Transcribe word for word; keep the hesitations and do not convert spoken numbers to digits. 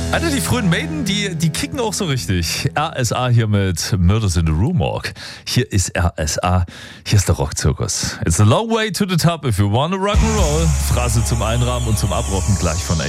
Alter, die frühen Maiden, die, die kicken auch so richtig. R S A hier mit Murders in the Rue Morgue. Hier ist R S A, hier ist der Rockzirkus. It's a long way to the top if you wanna rock'n'roll. Phrase zum Einrahmen und zum Abrocken gleich von